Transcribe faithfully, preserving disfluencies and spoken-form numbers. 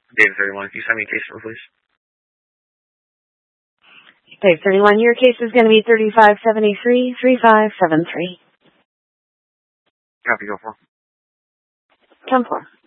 David thirty-one, can you send me a case number, please? Dave thirty-one, your case is going to be thirty-five seventy-three, thirty-five seventy-three. Copy, go for. Come for.